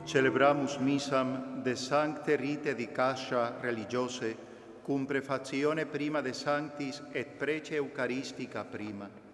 Celebramus missam de sancte rite di cascia religiose, cum prefazione prima de sanctis et prece eucaristica prima.